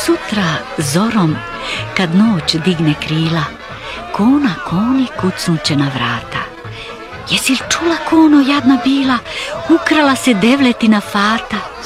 Sutra zorom, kad noć digne krila, Kona Koni kucnuće na vrata. Jesi li čula, Kono, jadna bila, ukrala se devletina fata?